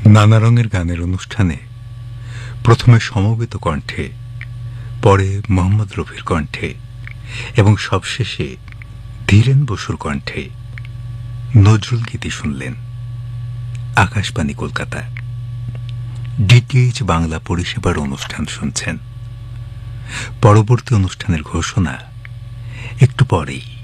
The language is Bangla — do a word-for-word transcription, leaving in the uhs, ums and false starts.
নানা রঙের গানের অনুষ্ঠানে প্রথমে সমবেত কণ্ঠে, পরে মোহাম্মদ রফির কণ্ঠে এবং সবশেষে ধীরেন বসুর কণ্ঠে নজরুল গীতি শুনলেন। আকাশবাণী কলকাতা ডিটিএইচ বাংলা পরিষেবার অনুষ্ঠান শুনছেন। পরবর্তী অনুষ্ঠানের ঘোষণা একটু পরেই।